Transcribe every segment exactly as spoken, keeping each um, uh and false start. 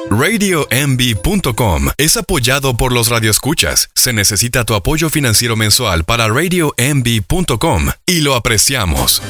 radio m b punto com es apoyado por los radioescuchas. Se necesita tu apoyo financiero mensual para radio m b punto com y lo apreciamos.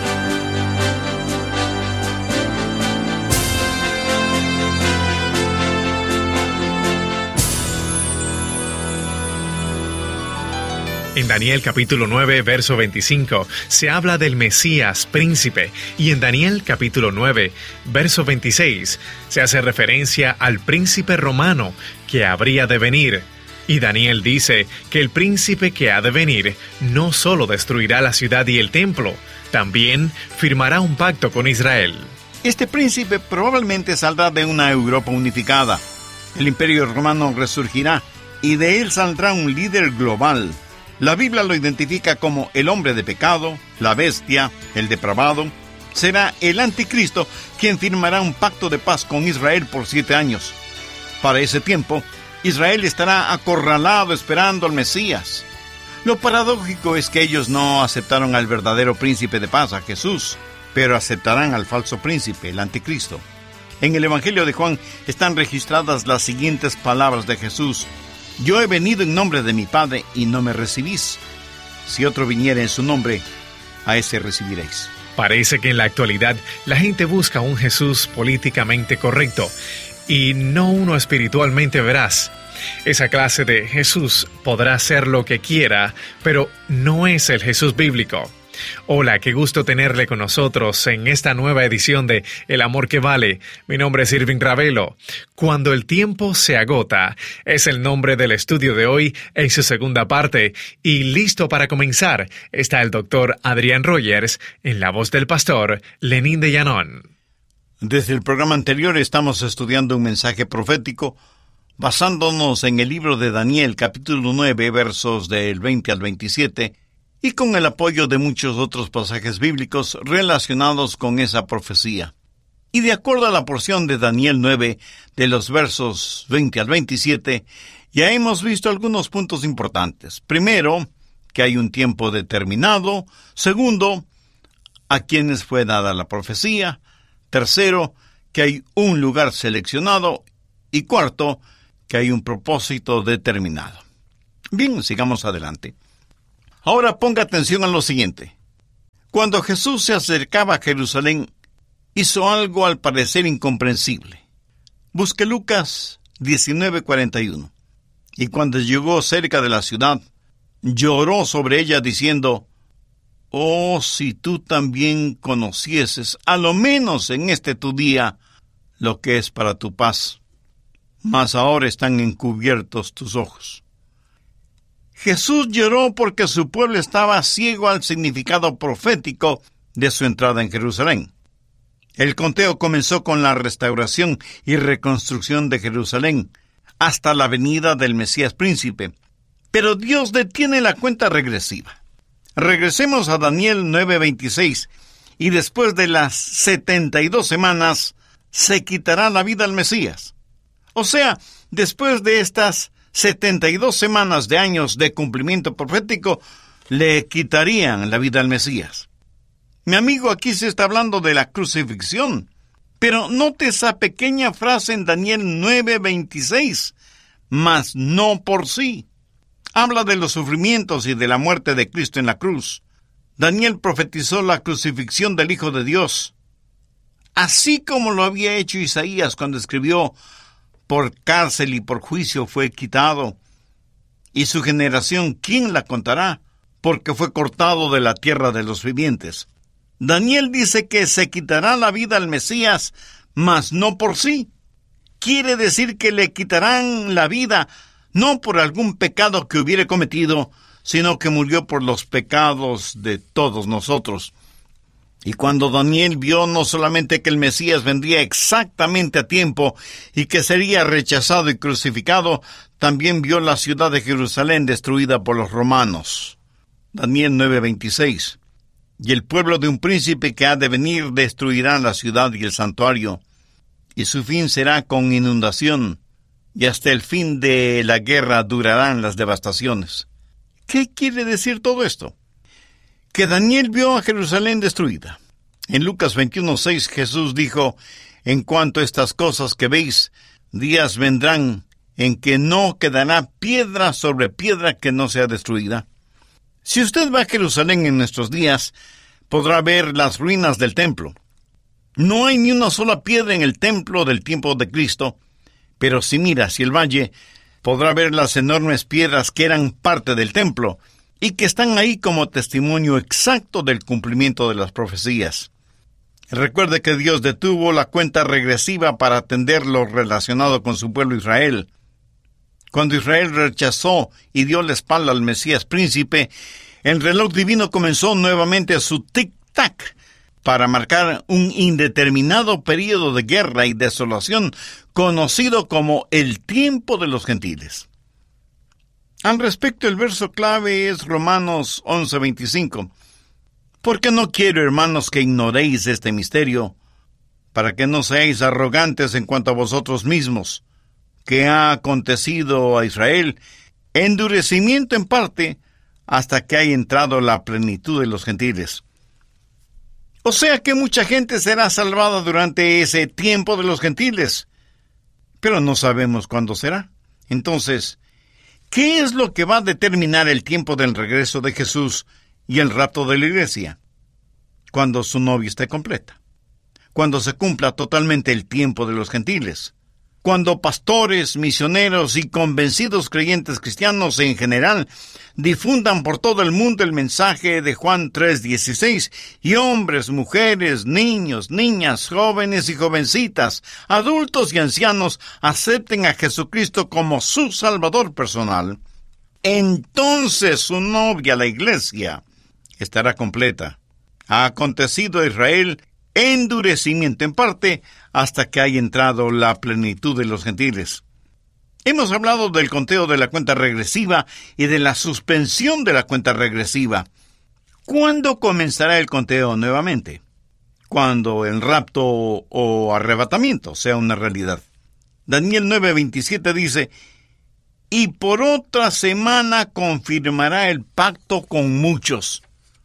En Daniel capítulo nueve, verso veinticinco, se habla del Mesías príncipe, y en Daniel capítulo nueve, verso veintiséis, se hace referencia al príncipe romano que habría de venir. Y Daniel dice que el príncipe que ha de venir no solo destruirá la ciudad y el templo, también firmará un pacto con Israel. Este príncipe probablemente saldrá de una Europa unificada. El imperio romano resurgirá, y de él saldrá un líder global. La Biblia lo identifica como el hombre de pecado, la bestia, el depravado. Será el anticristo quien firmará un pacto de paz con Israel por siete años. Para ese tiempo, Israel estará acorralado esperando al Mesías. Lo paradójico es que ellos no aceptaron al verdadero príncipe de paz, a Jesús, pero aceptarán al falso príncipe, el anticristo. En el Evangelio de Juan están registradas las siguientes palabras de Jesús: Yo he venido en nombre de mi Padre y no me recibís. Si otro viniere en su nombre, a ese recibiréis. Parece que en la actualidad la gente busca un Jesús políticamente correcto y no uno espiritualmente veraz. Esa clase de Jesús podrá hacer lo que quiera, pero no es el Jesús bíblico. Hola, qué gusto tenerle con nosotros en esta nueva edición de El Amor que Vale. Mi nombre es Irving Ravelo. Cuando el tiempo se agota es el nombre del estudio de hoy en su segunda parte. Y listo para comenzar está el doctor Adrián Rogers en la voz del pastor Lenín de Llanón. Desde el programa anterior estamos estudiando un mensaje profético basándonos en el libro de Daniel, capítulo nueve, versos del veinte al veintisiete, y con el apoyo de muchos otros pasajes bíblicos relacionados con esa profecía. Y de acuerdo a la porción de Daniel nueve, de los versos veinte al veintisiete, ya hemos visto algunos puntos importantes. Primero, que hay un tiempo determinado. Segundo, a quienes fue dada la profecía. Tercero, que hay un lugar seleccionado. Y cuarto, que hay un propósito determinado. Bien, sigamos adelante. Ahora ponga atención a lo siguiente. Cuando Jesús se acercaba a Jerusalén, hizo algo al parecer incomprensible. Busque Lucas diecinueve cuarenta y uno. Y cuando llegó cerca de la ciudad, lloró sobre ella diciendo: Oh, si tú también conocieses, a lo menos en este tu día, lo que es para tu paz. Mas ahora están encubiertos tus ojos. Jesús lloró porque su pueblo estaba ciego al significado profético de su entrada en Jerusalén. El conteo comenzó con la restauración y reconstrucción de Jerusalén, hasta la venida del Mesías príncipe. Pero Dios detiene la cuenta regresiva. Regresemos a Daniel nueve veintiséis, y después de las setenta y dos semanas, se quitará la vida al Mesías. O sea, después de estas setenta y dos semanas de años de cumplimiento profético, le quitarían la vida al Mesías. Mi amigo, aquí se está hablando de la crucifixión. Pero note esa pequeña frase en Daniel nueve veintiséis, mas no por sí. Habla de los sufrimientos y de la muerte de Cristo en la cruz. Daniel profetizó la crucifixión del Hijo de Dios, así como lo había hecho Isaías cuando escribió: Por cárcel y por juicio fue quitado, y su generación, ¿quién la contará? Porque fue cortado de la tierra de los vivientes. Daniel dice que se quitará la vida al Mesías, mas no por sí. Quiere decir que le quitarán la vida, no por algún pecado que hubiere cometido, sino que murió por los pecados de todos nosotros. Y cuando Daniel vio no solamente que el Mesías vendría exactamente a tiempo y que sería rechazado y crucificado, también vio la ciudad de Jerusalén destruida por los romanos. Daniel nueve veintiséis. Y el pueblo de un príncipe que ha de venir destruirá la ciudad y el santuario, y su fin será con inundación, y hasta el fin de la guerra durarán las devastaciones. ¿Qué quiere decir todo esto? Que Daniel vio a Jerusalén destruida. En Lucas veintiuno seis Jesús dijo: En cuanto a estas cosas que veis, Días vendrán en que no quedará piedra sobre piedra que no sea destruida. Si usted va a Jerusalén en nuestros días, podrá ver las ruinas del templo. No hay ni una sola piedra en el templo del tiempo de Cristo, pero si mira hacia el valle, podrá ver las enormes piedras que eran parte del templo y que están ahí como testimonio exacto del cumplimiento de las profecías. Recuerde que Dios detuvo la cuenta regresiva para atender lo relacionado con su pueblo Israel. Cuando Israel rechazó y dio la espalda al Mesías príncipe, el reloj divino comenzó nuevamente su tic-tac para marcar un indeterminado período de guerra y desolación conocido como el tiempo de los gentiles. Al respecto, el verso clave es Romanos once veinticinco. Porque no quiero, hermanos, que ignoréis este misterio, para que no seáis arrogantes en cuanto a vosotros mismos, que ha acontecido a Israel endurecimiento en parte hasta que haya entrado la plenitud de los gentiles. O sea que mucha gente será salvada durante ese tiempo de los gentiles, pero no sabemos cuándo será. Entonces, ¿qué es lo que va a determinar el tiempo del regreso de Jesús y el rapto de la iglesia? Cuando su novia esté completa, cuando se cumpla totalmente el tiempo de los gentiles, cuando pastores, misioneros y convencidos creyentes cristianos en general difundan por todo el mundo el mensaje de Juan tres dieciséis y hombres, mujeres, niños, niñas, jóvenes y jovencitas, adultos y ancianos acepten a Jesucristo como su Salvador personal, entonces su novia, la iglesia, estará completa. Ha acontecido a Israel endurecimiento en parte hasta que haya entrado la plenitud de los gentiles. Hemos hablado del conteo de la cuenta regresiva y de la suspensión de la cuenta regresiva. ¿Cuándo comenzará el conteo nuevamente? Cuando el rapto o arrebatamiento sea una realidad. Daniel nueve veintisiete dice: y por otra semana confirmará el pacto con muchos.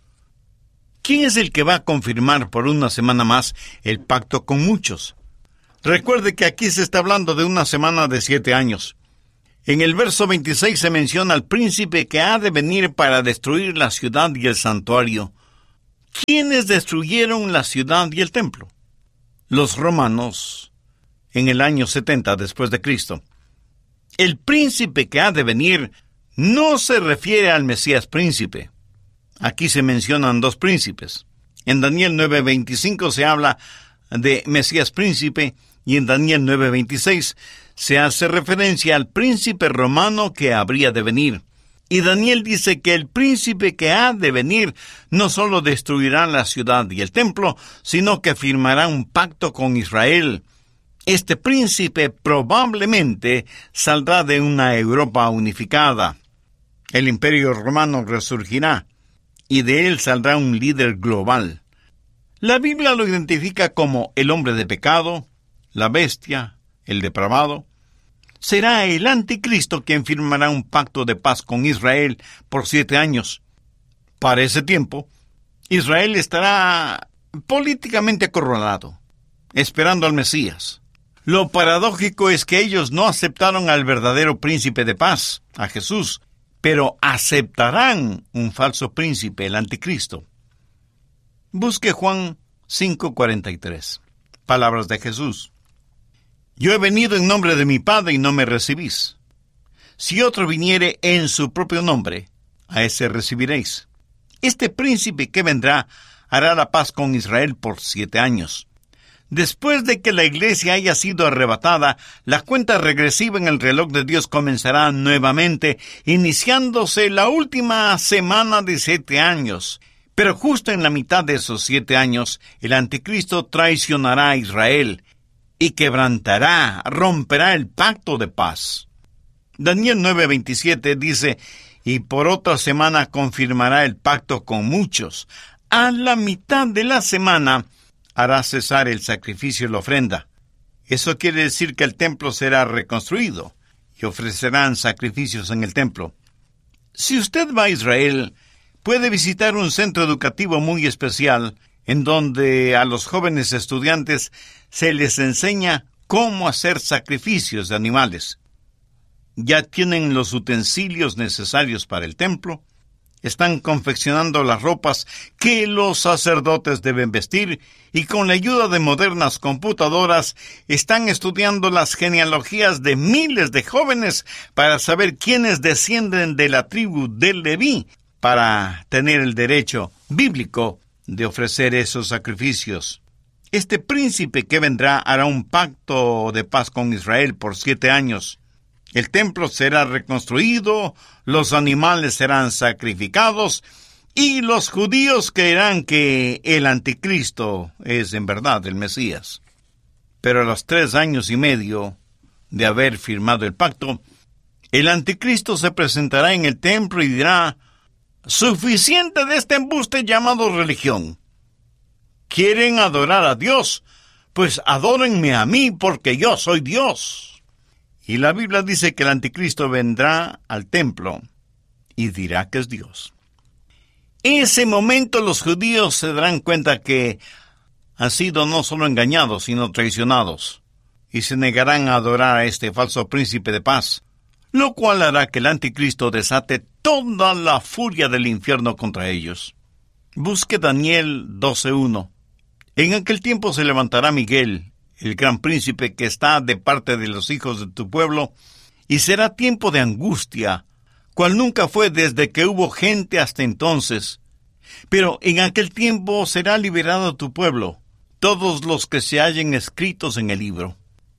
¿Quién es el que va a confirmar por una semana más el pacto con muchos? Recuerde que aquí se está hablando de una semana de siete años. En el verso veintiséis se menciona al príncipe que ha de venir para destruir la ciudad y el santuario. ¿Quiénes destruyeron la ciudad y el templo? Los romanos, en el año setenta después de Cristo. El príncipe que ha de venir no se refiere al Mesías príncipe. Aquí se mencionan dos príncipes. En Daniel nueve veinticinco se habla de Mesías príncipe y en Daniel nueve veintiséis se hace referencia al príncipe romano que habría de venir. Y Daniel dice que el príncipe que ha de venir no solo destruirá la ciudad y el templo, sino que firmará un pacto con Israel. Este príncipe probablemente saldrá de una Europa unificada. El imperio romano resurgirá y de él saldrá un líder global. La Biblia lo identifica como el hombre de pecado, la bestia, el depravado. Será el anticristo quien firmará un pacto de paz con Israel por siete años. Para ese tiempo, Israel estará políticamente acorralado, esperando al Mesías. Lo paradójico es que ellos no aceptaron al verdadero príncipe de paz, a Jesús, pero aceptarán un falso príncipe, el anticristo. Busque Juan cinco cuarenta y tres. Palabras de Jesús. Yo he venido en nombre de mi Padre y no me recibís. Si otro viniere en su propio nombre, a ese recibiréis. Este príncipe que vendrá hará la paz con Israel por siete años. Después de que la iglesia haya sido arrebatada, la cuenta regresiva en el reloj de Dios comenzará nuevamente, iniciándose la última semana de siete años. Pero justo en la mitad de esos siete años, el anticristo traicionará a Israel y quebrantará, romperá el pacto de paz. Daniel nueve veintisiete dice: y por otra semana confirmará el pacto con muchos. A la mitad de la semana hará cesar el sacrificio y la ofrenda. Eso quiere decir que el templo será reconstruido y ofrecerán sacrificios en el templo. Si usted va a Israel, puede visitar un centro educativo muy especial en donde a los jóvenes estudiantes se les enseña cómo hacer sacrificios de animales. Ya tienen los utensilios necesarios para el templo, están confeccionando las ropas que los sacerdotes deben vestir y con la ayuda de modernas computadoras están estudiando las genealogías de miles de jóvenes para saber quiénes descienden de la tribu de Leví para tener el derecho bíblico de ofrecer esos sacrificios. Este príncipe que vendrá hará un pacto de paz con Israel por siete años. El templo será reconstruido, los animales serán sacrificados, y los judíos creerán que el anticristo es en verdad el Mesías. Pero a los tres años y medio de haber firmado el pacto, el anticristo se presentará en el templo y dirá: «Suficiente de este embuste llamado religión. ¿Quieren adorar a Dios? Pues adórenme a mí, porque yo soy Dios». Y la Biblia dice que el anticristo vendrá al templo y dirá que es Dios. En ese momento los judíos se darán cuenta que han sido no solo engañados, sino traicionados, y se negarán a adorar a este falso príncipe de paz, lo cual hará que el anticristo desate toda la furia del infierno contra ellos. Busque Daniel doce uno. En aquel tiempo se levantará Miguel, el gran príncipe que está de parte de los hijos de tu pueblo, y será tiempo de angustia, cual nunca fue desde que hubo gente hasta entonces. Pero en aquel tiempo será liberado tu pueblo, todos los que se hallen escritos en el libro.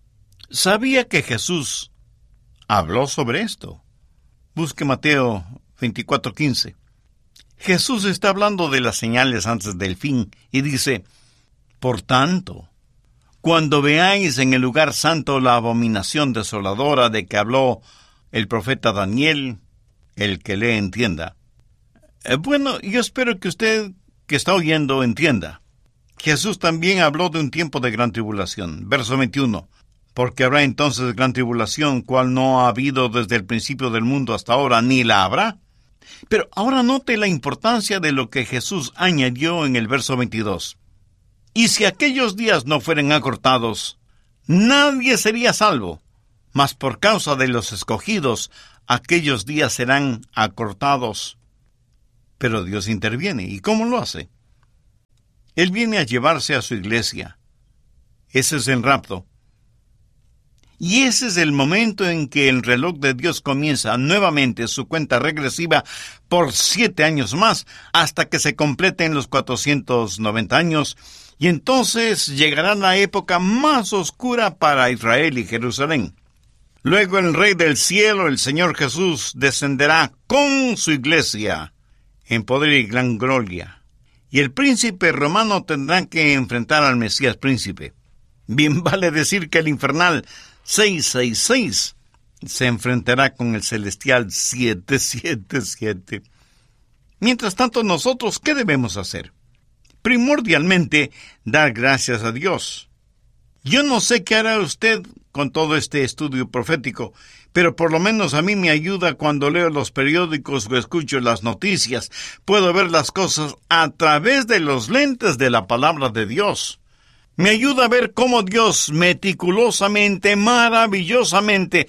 ¿Sabía que Jesús habló sobre esto? Busque Mateo veinticuatro quince. Jesús está hablando de las señales antes del fin, y dice: «Por tanto, cuando veáis en el lugar santo la abominación desoladora de que habló el profeta Daniel, el que lee entienda». Eh, bueno, yo espero que usted que está oyendo entienda. Jesús también habló de un tiempo de gran tribulación. Verso veintiuno. «Porque habrá entonces gran tribulación, cual no ha habido desde el principio del mundo hasta ahora, ni la habrá». Pero ahora note la importancia de lo que Jesús añadió en el verso veintidós. «Y si aquellos días no fueren acortados, nadie sería salvo, mas por causa de los escogidos, aquellos días serán acortados». Pero Dios interviene. ¿Y cómo lo hace? Él viene a llevarse a su iglesia. Ese es el rapto. Y ese es el momento en que el reloj de Dios comienza nuevamente su cuenta regresiva por siete años más, hasta que se completen los cuatrocientos noventa años, y entonces llegará la época más oscura para Israel y Jerusalén. Luego el Rey del Cielo, el Señor Jesús, descenderá con su iglesia en poder y gran gloria, y el príncipe romano tendrá que enfrentar al Mesías príncipe. Bien vale decir que el infernal seiscientos sesenta y seis se enfrentará con el celestial setecientos setenta y siete. Mientras tanto, nosotros, ¿qué debemos hacer? Primordialmente, dar gracias a Dios. Yo no sé qué hará usted con todo este estudio profético, pero por lo menos a mí me ayuda cuando leo los periódicos o escucho las noticias. Puedo ver las cosas a través de los lentes de la palabra de Dios. Me ayuda a ver cómo Dios meticulosamente, maravillosamente,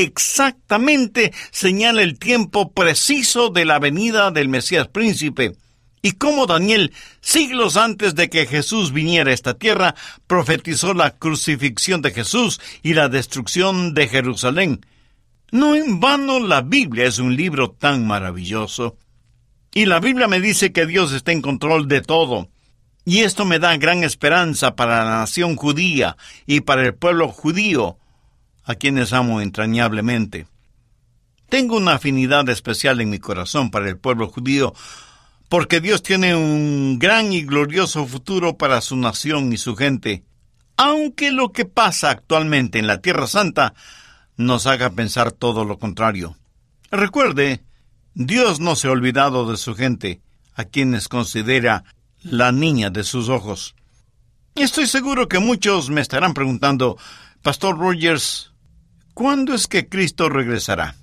exactamente señala el tiempo preciso de la venida del Mesías príncipe. Y cómo Daniel, siglos antes de que Jesús viniera a esta tierra, profetizó la crucifixión de Jesús y la destrucción de Jerusalén. No en vano la Biblia es un libro tan maravilloso. Y la Biblia me dice que Dios está en control de todo. Y esto me da gran esperanza para la nación judía y para el pueblo judío, a quienes amo entrañablemente. Tengo una afinidad especial en mi corazón para el pueblo judío, porque Dios tiene un gran y glorioso futuro para su nación y su gente, aunque lo que pasa actualmente en la Tierra Santa nos haga pensar todo lo contrario. Recuerde, Dios no se ha olvidado de su gente, a quienes considera la niña de sus ojos. Estoy seguro que muchos me estarán preguntando: Pastor Rogers, ¿cuándo es que Cristo regresará?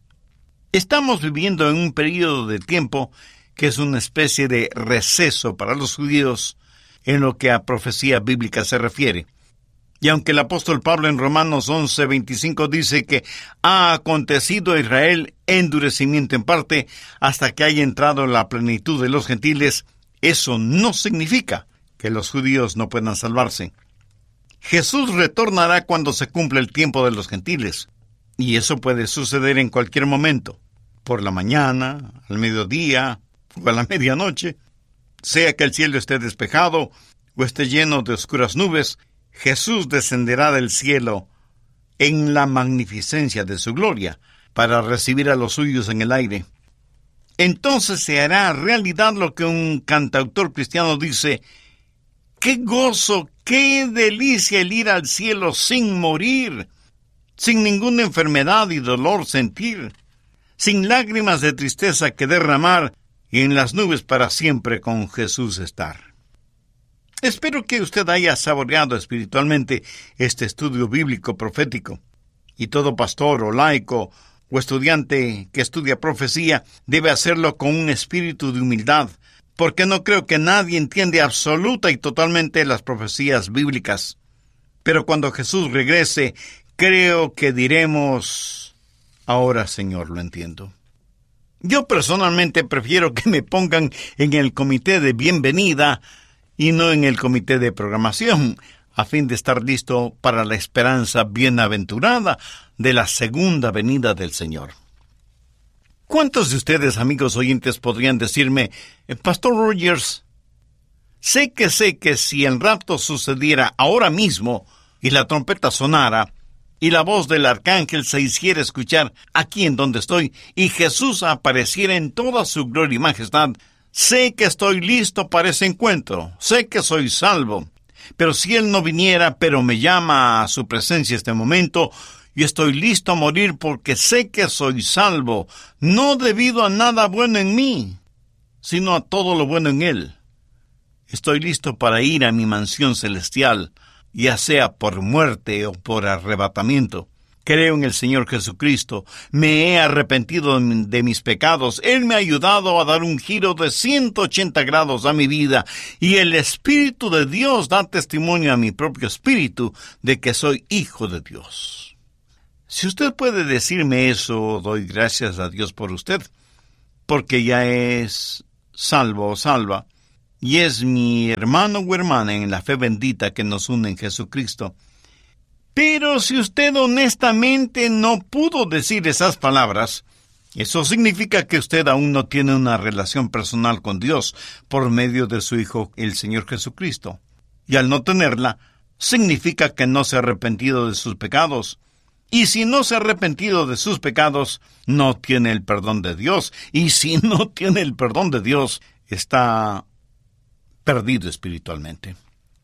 Estamos viviendo en un periodo de tiempo que es una especie de receso para los judíos en lo que a profecía bíblica se refiere. Y aunque el apóstol Pablo en Romanos once veinticinco dice que ha acontecido a Israel endurecimiento en parte hasta que haya entrado la plenitud de los gentiles, eso no significa que los judíos no puedan salvarse. Jesús retornará cuando se cumpla el tiempo de los gentiles, y eso puede suceder en cualquier momento, por la mañana, al mediodía o a la medianoche. Sea que el cielo esté despejado o esté lleno de oscuras nubes, Jesús descenderá del cielo en la magnificencia de su gloria para recibir a los suyos en el aire. Entonces se hará realidad lo que un cantautor cristiano dice: ¡qué gozo, qué delicia el ir al cielo sin morir, sin ninguna enfermedad y dolor sentir, sin lágrimas de tristeza que derramar y en las nubes para siempre con Jesús estar! Espero que usted haya saboreado espiritualmente este estudio bíblico profético. Y todo pastor o laico o estudiante que estudia profecía debe hacerlo con un espíritu de humildad, porque no creo que nadie entiende absoluta y totalmente las profecías bíblicas. Pero cuando Jesús regrese, creo que diremos: ahora, Señor, lo entiendo. Yo personalmente prefiero que me pongan en el comité de bienvenida y no en el comité de programación, a fin de estar listo para la esperanza bienaventurada de la segunda venida del Señor. ¿Cuántos de ustedes, amigos oyentes, podrían decirme: Pastor Rogers, sé que sé que si el rapto sucediera ahora mismo y la trompeta sonara y la voz del arcángel se hiciera escuchar aquí en donde estoy y Jesús apareciera en toda su gloria y majestad, sé que estoy listo para ese encuentro, sé que soy salvo. Pero si Él no viniera, pero me llama a su presencia este momento, yo estoy listo a morir porque sé que soy salvo, no debido a nada bueno en mí, sino a todo lo bueno en Él. Estoy listo para ir a mi mansión celestial, ya sea por muerte o por arrebatamiento. Creo en el Señor Jesucristo, me he arrepentido de mis pecados, Él me ha ayudado a dar un giro de ciento ochenta grados a mi vida, y el Espíritu de Dios da testimonio a mi propio espíritu de que soy hijo de Dios. Si usted puede decirme eso, doy gracias a Dios por usted, porque ya es salvo o salva, y es mi hermano o hermana en la fe bendita que nos une en Jesucristo. Pero si usted honestamente no pudo decir esas palabras, eso significa que usted aún no tiene una relación personal con Dios por medio de su Hijo, el Señor Jesucristo. Y al no tenerla, significa que no se ha arrepentido de sus pecados. Y si no se ha arrepentido de sus pecados, no tiene el perdón de Dios. Y si no tiene el perdón de Dios, está perdido espiritualmente.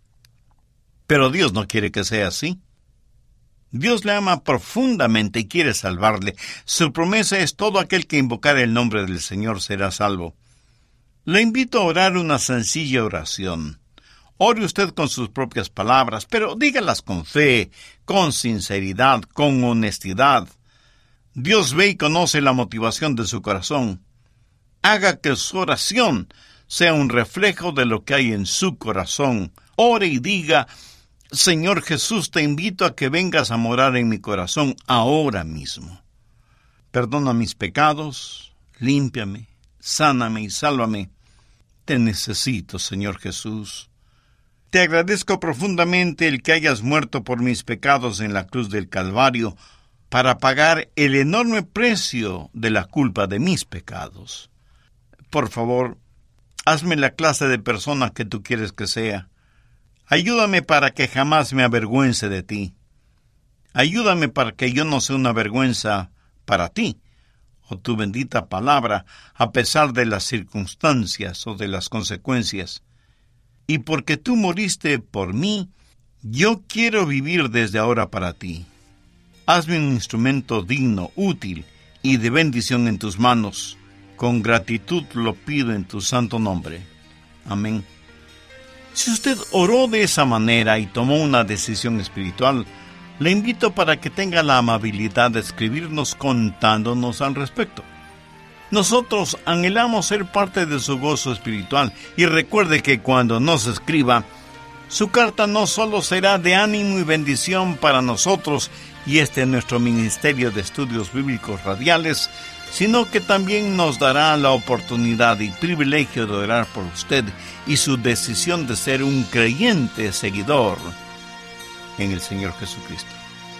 Pero Dios no quiere que sea así. Dios le ama profundamente y quiere salvarle. Su promesa es: todo aquel que invocar el nombre del Señor será salvo. Le invito a orar una sencilla oración. Ore usted con sus propias palabras, pero dígalas con fe, con sinceridad, con honestidad. Dios ve y conoce la motivación de su corazón. Haga que su oración sea un reflejo de lo que hay en su corazón. Ore y diga: Señor Jesús, te invito a que vengas a morar en mi corazón ahora mismo. Perdona mis pecados, límpiame, sáname y sálvame. Te necesito, Señor Jesús. Te agradezco profundamente el que hayas muerto por mis pecados en la cruz del Calvario para pagar el enorme precio de la culpa de mis pecados. Por favor, hazme la clase de persona que tú quieres que sea. Ayúdame para que jamás me avergüence de ti. Ayúdame para que yo no sea una vergüenza para ti, o tu bendita palabra, a pesar de las circunstancias o de las consecuencias. Y porque tú moriste por mí, yo quiero vivir desde ahora para ti. Hazme un instrumento digno, útil y de bendición en tus manos. Con gratitud lo pido en tu santo nombre. Amén. Si usted oró de esa manera y tomó una decisión espiritual, le invito para que tenga la amabilidad de escribirnos contándonos al respecto. Nosotros anhelamos ser parte de su gozo espiritual y recuerde que cuando nos escriba, Su carta no solo será de ánimo y bendición para nosotros y este es nuestro Ministerio de Estudios Bíblicos Radiales, sino que también nos dará la oportunidad y privilegio de orar por usted y su decisión de ser un creyente seguidor en el Señor Jesucristo.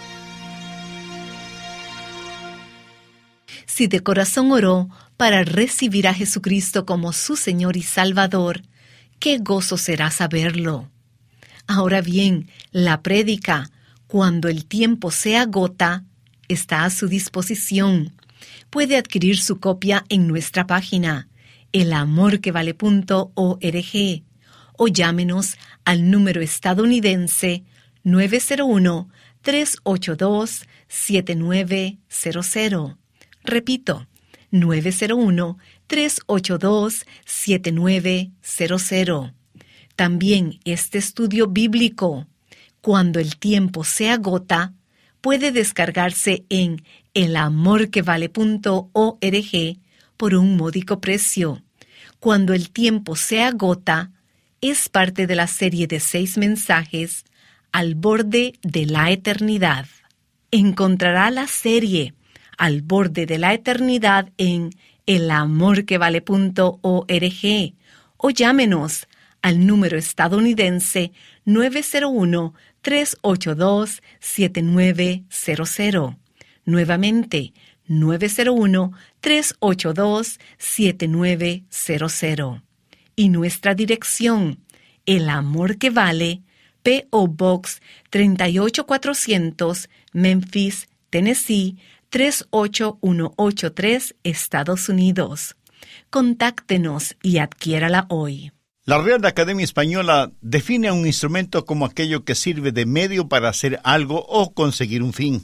Si de corazón oró para recibir a Jesucristo como su Señor y Salvador, qué gozo será saberlo. Ahora bien, la prédica, cuando el tiempo se agota, está a su disposición. Puede adquirir su copia en nuestra página, el amor que vale punto org, o llámenos al número estadounidense nueve cero uno, tres ocho dos, siete nueve cero cero. Repito, nueve cero uno, tres ocho dos, siete nueve cero cero. También este estudio bíblico, cuando el tiempo se agota, puede descargarse en el amor que vale punto org por un módico precio. Cuando el tiempo se agota, es parte de la serie de seis mensajes Al borde de la eternidad. Encontrará la serie Al borde de la eternidad en el amor que vale punto org o llámenos al número estadounidense nueve cero uno, tres ocho dos, siete nueve cero cero. Nuevamente, nueve cero uno, tres ocho dos, siete nueve cero cero. Y nuestra dirección, El Amor que Vale, P O Box tres ocho cuatrocientos, Memphis, Tennessee, tres ocho uno ocho tres, Estados Unidos. Contáctenos y adquiérala hoy. La Real Academia Española define a un instrumento como aquello que sirve de medio para hacer algo o conseguir un fin.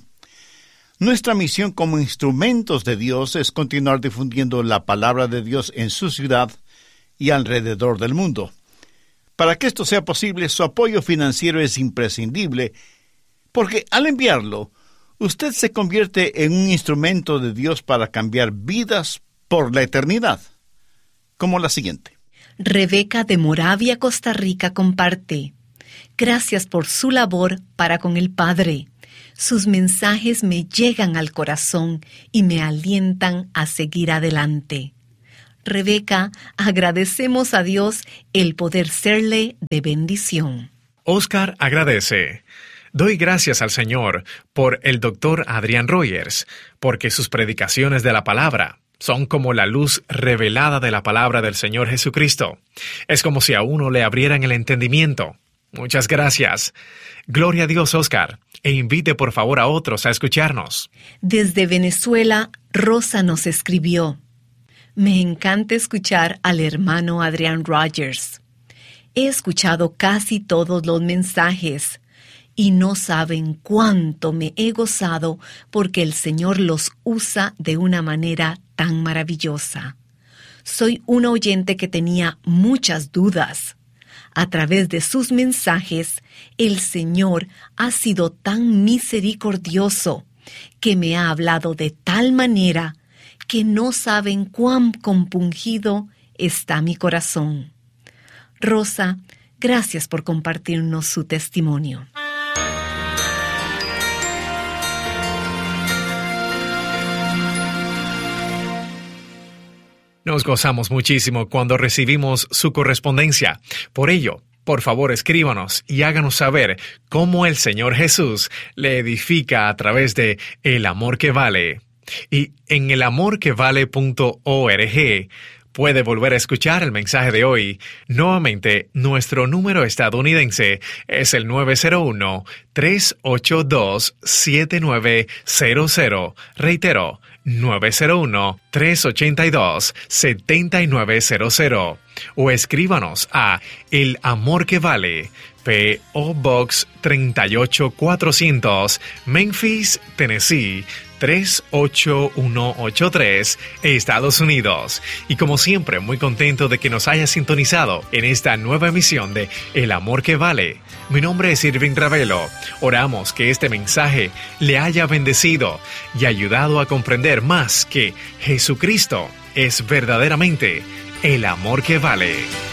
Nuestra misión como instrumentos de Dios es continuar difundiendo la palabra de Dios en su ciudad y alrededor del mundo. Para que esto sea posible, su apoyo financiero es imprescindible, porque al enviarlo, usted se convierte en un instrumento de Dios para cambiar vidas por la eternidad, como la siguiente. Rebeca de Moravia, Costa Rica, comparte: gracias por su labor para con el Padre. Sus mensajes me llegan al corazón y me alientan a seguir adelante. Rebeca, agradecemos a Dios el poder serle de bendición. Oscar agradece. Doy gracias al Señor por el doctor Adrian Rogers, porque sus predicaciones de la palabra son como la luz revelada de la palabra del Señor Jesucristo. Es como si a uno le abrieran el entendimiento. Muchas gracias. Gloria a Dios, Oscar, e invite por favor a otros a escucharnos. Desde Venezuela, Rosa nos escribió: me encanta escuchar al hermano Adrian Rogers. He escuchado casi todos los mensajes y no saben cuánto me he gozado porque el Señor los usa de una manera tan maravillosa. Soy una oyente que tenía muchas dudas. A través de sus mensajes, el Señor ha sido tan misericordioso que me ha hablado de tal manera que no saben cuán compungido está mi corazón. Rosa, gracias por compartirnos su testimonio. Nos gozamos muchísimo cuando recibimos su correspondencia. Por ello, por favor, escríbanos y háganos saber cómo el Señor Jesús le edifica a través de El Amor que Vale. Y en el amor que vale punto org puede volver a escuchar el mensaje de hoy. Nuevamente, nuestro número estadounidense es el nueve cero uno, tres ocho dos, siete nueve cero cero. Reitero, nueve cero uno, tres ocho dos, siete nueve cero cero. O escríbanos a El Amor que Vale, P O Box tres ocho cuatrocientos, Memphis, Tennessee, tres ocho uno ocho tres, Estados Unidos. Y como siempre, muy contento de que nos haya sintonizado en esta nueva emisión de El Amor que Vale. Mi nombre es Irving Ravelo. Oramos que este mensaje le haya bendecido y ayudado a comprender más que Jesucristo es verdaderamente el amor que vale.